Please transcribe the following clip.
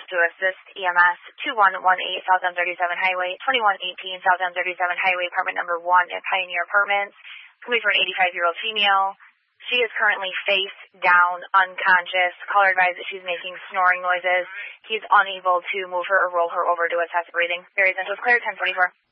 to assist EMS 2118 South M 37 Highway, 2118 South M 37 Highway, apartment number 1 at Pioneer Apartments. It's going to be for an 85-year-old female. She is currently face down, unconscious. Caller advised that she's making snoring noises. He's unable to move her or roll her over to assess breathing. Very Central Clear, 1044.